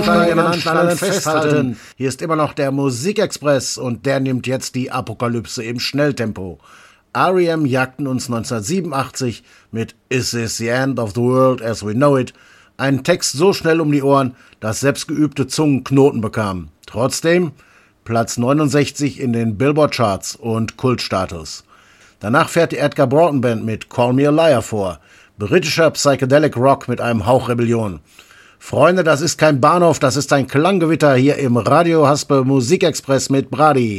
Anschnallen, festhalten. Hier ist immer noch der Musikexpress und der nimmt jetzt die Apokalypse im Schnelltempo. R.E.M. jagten uns 1987 mit Is This the End of the World as We Know It einen Text so schnell um die Ohren, dass selbstgeübte Zungen Knoten bekamen. Trotzdem Platz 69 in den Billboard-Charts und Kultstatus. Danach fährt die Edgar Broughton Band mit Call Me a Liar vor. Britischer Psychedelic Rock mit einem Hauch Rebellion. Freunde, das ist kein Bahnhof, das ist ein Klanggewitter hier im Radio Haspe Musikexpress mit Brady.